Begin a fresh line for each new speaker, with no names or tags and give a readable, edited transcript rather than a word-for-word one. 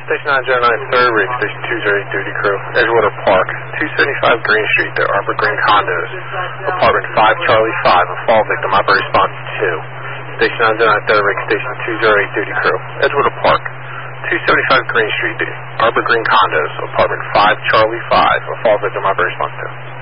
Station 909 3rd Rig, Station 208 duty crew, Edgewater Park, 275 Green Street, the Arbor Green Condos, apartment 5 Charlie 5, a fall victim, operator response 2. Station 909 3rd Rig, Station 208 duty crew, Edgewater Park, 275 Green Street, the Arbor Green Condos, apartment 5 Charlie 5, a fall victim, operator response 2.